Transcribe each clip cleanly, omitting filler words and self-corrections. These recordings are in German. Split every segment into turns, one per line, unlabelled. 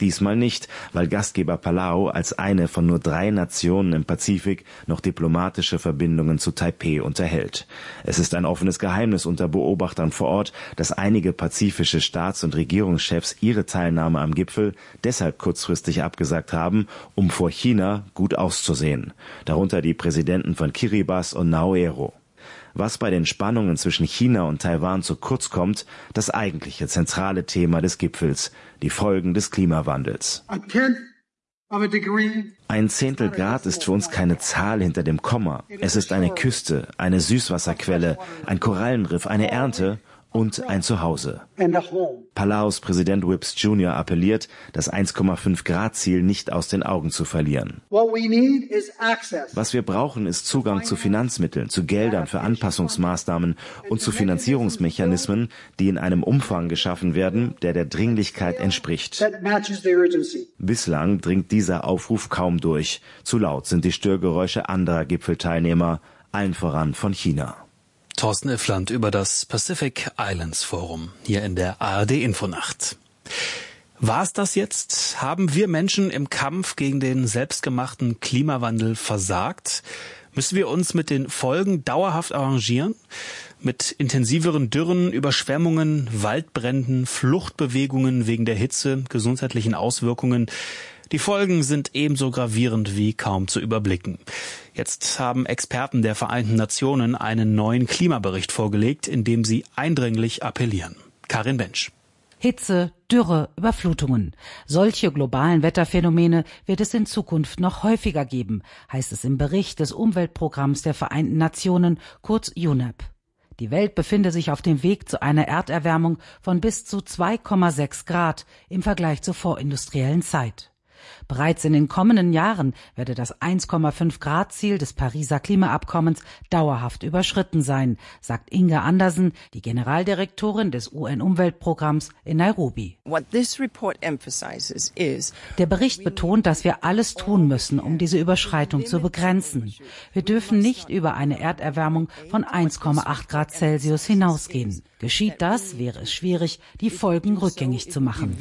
Diesmal nicht, weil Gastgeber Palau als eine von nur 3 Nationen im Pazifik noch diplomatische Verbindungen zu Taipeh unterhält. Es ist ein offenes Geheimnis unter Beobachtern vor Ort, dass einige pazifische Staats- und Regierungschefs ihre Teilnahme am Gipfel deshalb kurzfristig abgesagt haben, um vor China gut auszusehen. Darunter die Präsidenten von Kiribati und Naoero. Was bei den Spannungen zwischen China und Taiwan zu kurz kommt, das eigentliche zentrale Thema des Gipfels, die Folgen des Klimawandels. 1/10 Grad ist für uns keine Zahl hinter dem Komma. Es ist eine Küste, eine Süßwasserquelle, ein Korallenriff, eine Ernte und ein Zuhause. Palaus Präsident Whipps Jr. appelliert, das 1,5-Grad-Ziel nicht aus den Augen zu verlieren. Was wir brauchen, ist Zugang zu Finanzmitteln, zu Geldern für Anpassungsmaßnahmen und zu Finanzierungsmechanismen, die in einem Umfang geschaffen werden, der der Dringlichkeit entspricht. Bislang dringt dieser Aufruf kaum durch. Zu laut sind die Störgeräusche anderer Gipfelteilnehmer, allen voran von China.
Thorsten Iffland über das Pacific Islands Forum hier in der ARD Infonacht. War es das jetzt? Haben wir Menschen im Kampf gegen den selbstgemachten Klimawandel versagt? Müssen wir uns mit den Folgen dauerhaft arrangieren? Mit intensiveren Dürren, Überschwemmungen, Waldbränden, Fluchtbewegungen wegen der Hitze, gesundheitlichen Auswirkungen. Die Folgen sind ebenso gravierend wie kaum zu überblicken. Jetzt haben Experten der Vereinten Nationen einen neuen Klimabericht vorgelegt, in dem sie eindringlich appellieren. Karin Bensch.
Hitze, Dürre, Überflutungen. Solche globalen Wetterphänomene wird es in Zukunft noch häufiger geben, heißt es im Bericht des Umweltprogramms der Vereinten Nationen, kurz UNEP. Die Welt befinde sich auf dem Weg zu einer Erderwärmung von bis zu 2,6 Grad im Vergleich zur vorindustriellen Zeit. Bereits in den kommenden Jahren werde das 1,5-Grad-Ziel des Pariser Klimaabkommens dauerhaft überschritten sein, sagt Inga Andersen, die Generaldirektorin des UN-Umweltprogramms in Nairobi. Der Bericht betont, dass wir alles tun müssen, um diese Überschreitung zu begrenzen. Wir dürfen nicht über eine Erderwärmung von 1,8 Grad Celsius hinausgehen. Geschieht das, wäre es schwierig, die Folgen rückgängig zu machen.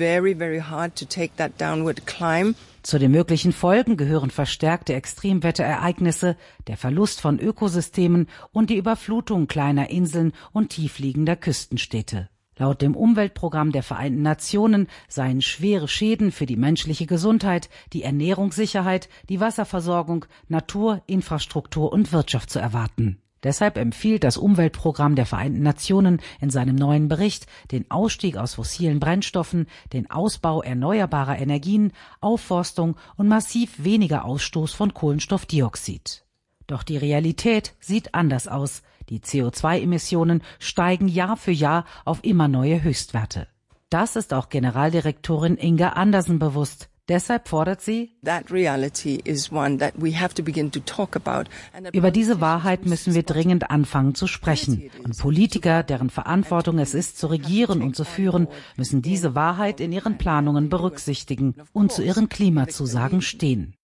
Zu den möglichen Folgen gehören verstärkte Extremwetterereignisse, der Verlust von Ökosystemen und die Überflutung kleiner Inseln und tiefliegender Küstenstädte. Laut dem Umweltprogramm der Vereinten Nationen seien schwere Schäden für die menschliche Gesundheit, die Ernährungssicherheit, die Wasserversorgung, Natur, Infrastruktur und Wirtschaft zu erwarten. Deshalb empfiehlt das Umweltprogramm der Vereinten Nationen in seinem neuen Bericht den Ausstieg aus fossilen Brennstoffen, den Ausbau erneuerbarer Energien, Aufforstung und massiv weniger Ausstoß von Kohlenstoffdioxid. Doch die Realität sieht anders aus. Die CO2-Emissionen steigen Jahr für Jahr auf immer neue Höchstwerte. Das ist auch Generaldirektorin Inga Andersen bewusst. Deshalb fordert sie, über diese Wahrheit müssen wir dringend anfangen zu sprechen. Und Politiker, deren Verantwortung es ist, zu regieren und zu führen, müssen diese Wahrheit in ihren Planungen berücksichtigen und zu ihren Klimazusagen stehen.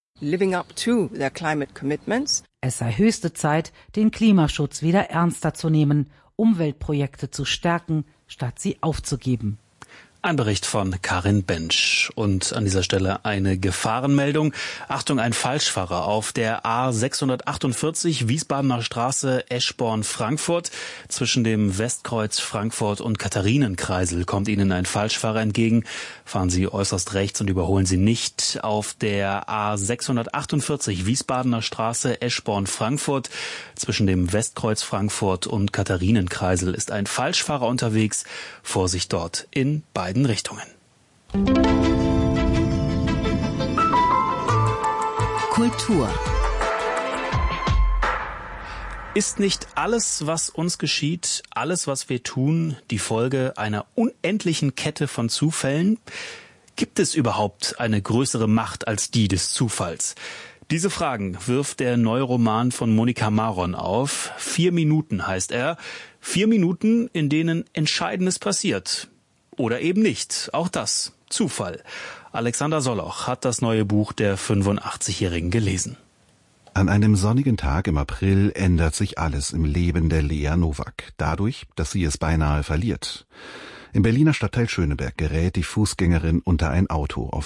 Es sei höchste Zeit, den Klimaschutz wieder ernster zu nehmen, Umweltprojekte zu stärken, statt sie aufzugeben.
Ein Bericht von Karin Bensch. Und an dieser Stelle eine Gefahrenmeldung. Achtung, ein Falschfahrer auf der A648 Wiesbadener Straße Eschborn-Frankfurt. Zwischen dem Westkreuz Frankfurt und Katharinenkreisel kommt Ihnen ein Falschfahrer entgegen. Fahren Sie äußerst rechts und überholen Sie nicht. Auf der A648 Wiesbadener Straße Eschborn-Frankfurt. Zwischen dem Westkreuz Frankfurt und Katharinenkreisel ist ein Falschfahrer unterwegs. Vorsicht dort in beiden Richtungen.
Kultur.
Ist nicht alles, was uns geschieht, alles, was wir tun, die Folge einer unendlichen Kette von Zufällen? Gibt es überhaupt eine größere Macht als die des Zufalls? Diese Fragen wirft der neue Roman von Monika Maron auf. 4 Minuten heißt er. 4 Minuten, in denen Entscheidendes passiert. Oder eben nicht. Auch das. Zufall. Alexander Soloch hat das neue Buch der 85-Jährigen gelesen.
An einem sonnigen Tag im April ändert sich alles im Leben der Lea Nowak. Dadurch, dass sie es beinahe verliert. Im Berliner Stadtteil Schöneberg gerät die Fußgängerin unter ein Auto. Auf